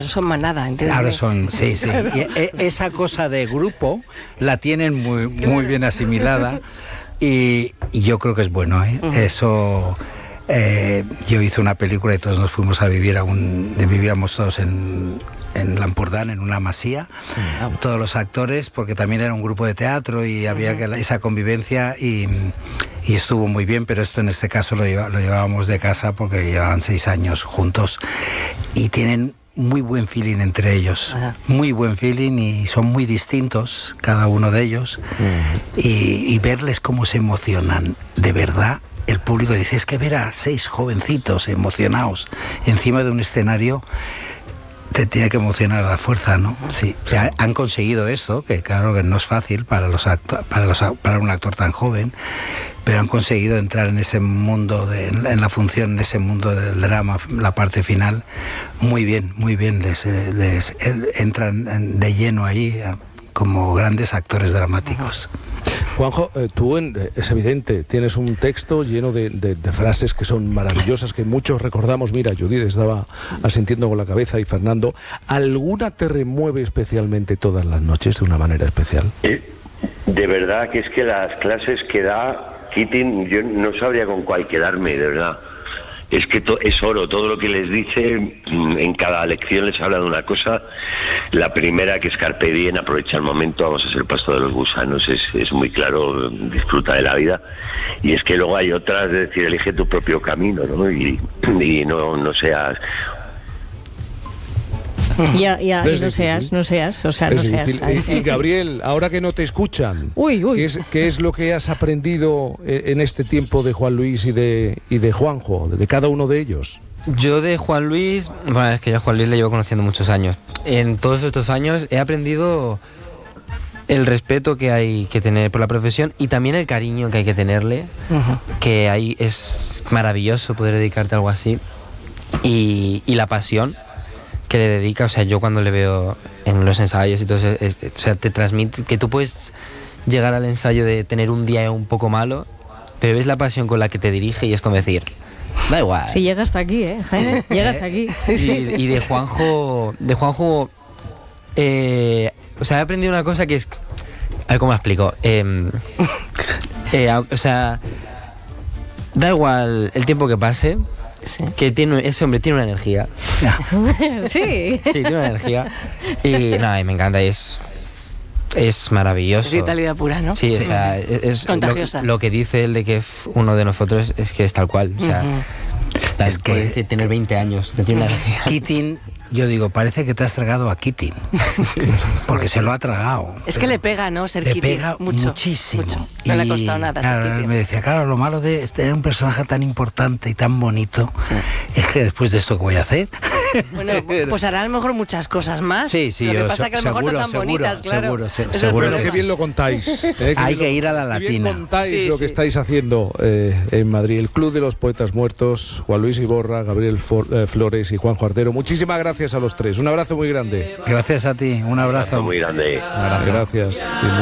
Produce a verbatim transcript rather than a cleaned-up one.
Son manada, ¿entiendes? Ahora son, sí, sí. Y esa cosa de grupo la tienen muy, muy bien asimilada y, y yo creo que es bueno, ¿eh? Uh-huh. Eso, eh, yo hice una película y todos nos fuimos a vivir a un, vivíamos todos en, en Lampurdán, en una masía, uh-huh. todos los actores, porque también era un grupo de teatro y había uh-huh. que, esa convivencia y, y estuvo muy bien, pero esto en este caso lo, lleva, lo llevábamos de casa porque llevaban seis años juntos y tienen muy buen feeling entre ellos, Ajá. muy buen feeling y son muy distintos cada uno de ellos uh-huh. y, y verles cómo se emocionan, de verdad, el público dice, es que ver a seis jovencitos emocionados encima de un escenario te tiene que emocionar a la fuerza, ¿no? Sí, sí. Han conseguido esto, que claro que no es fácil para, los acto- para, los, para un actor tan joven, pero han conseguido entrar en ese mundo, de, en la función, en ese mundo del drama, la parte final, muy bien, muy bien, les, les entran de lleno ahí como grandes actores dramáticos. Juanjo, eh, tú en, es evidente, tienes un texto lleno de, de, de frases que son maravillosas, que muchos recordamos. Mira, Judith estaba asintiendo con la cabeza y Fernando, ¿alguna te remueve especialmente todas las noches de una manera especial? Eh, de verdad que es que las clases que da Keating, yo no sabría con cuál quedarme, de verdad. Es que to- es oro, todo lo que les dice, en cada lección les habla de una cosa. La primera, que es carpe diem, aprovecha el momento, vamos a ser pasto de los gusanos, es, es muy claro, disfruta de la vida. Y es que luego hay otras, de decir, elige tu propio camino, ¿no? Y, y no, no seas... Ya, ya, y no seas, no seas, o sea, no seas. Y, y Gabriel, ahora que no te escuchan, uy, uy. ¿qué es, qué es lo que has aprendido en este tiempo de Juan Luis y de, y de Juanjo, de cada uno de ellos? Yo de Juan Luis, bueno, es que yo a Juan Luis le llevo conociendo muchos años. En todos estos años he aprendido el respeto que hay que tener por la profesión y también el cariño que hay que tenerle, uh-huh. que ahí es maravilloso poder dedicarte a algo así, y, y la pasión que le dedica. O sea, yo cuando le veo en los ensayos y todo eso, es, o sea, te transmite que tú puedes llegar al ensayo de tener un día un poco malo, pero ves la pasión con la que te dirige y es como decir, da igual. Sí, llega hasta aquí, ¿eh, Jaime? Llega hasta aquí. Sí, y, sí, sí. Y de Juanjo, de Juanjo, eh, o sea, he aprendido una cosa que es, a ver cómo explico. Eh, eh, o sea, da igual el tiempo que pase. Sí. Que tiene, ese hombre tiene una energía. Sí. Sí, tiene una energía. Y nada, me encanta, es, es maravilloso. Es vitalidad pura, ¿no? Sí, sí. O sea, es contagiosa. Lo, lo que dice él de que es uno de nosotros es que es tal cual. O sea, uh-huh. es que puede tener veinte años, te tiene una energía. Keating, yo digo, parece que te has tragado a Keating. Porque se lo ha tragado. Es que le pega, ¿no? Ser le Keating. Pega mucho, muchísimo. Mucho. No y, le ha costado nada. Claro, ser él me decía, claro, lo malo de tener un personaje tan importante y tan bonito sí. es que después de esto, ¿qué voy a hacer? Bueno, pues hará a lo mejor muchas cosas más. Sí, sí. Lo que yo, pasa es que a lo mejor seguro, no tan seguro, bonitas, claro. Seguro, se, es seguro. Bueno, que bien lo contáis. ¿eh? Que Hay que lo, ir a la latina. Que bien contáis sí, lo sí. que estáis haciendo eh, en Madrid. El Club de los Poetas Muertos, Juan Luis Iborra, Gabriel For, eh, Flores y Juanjo Artero. Muchísimas gracias a los tres. Un abrazo muy grande. Gracias a ti. Un abrazo. Un abrazo muy grande. Gracias.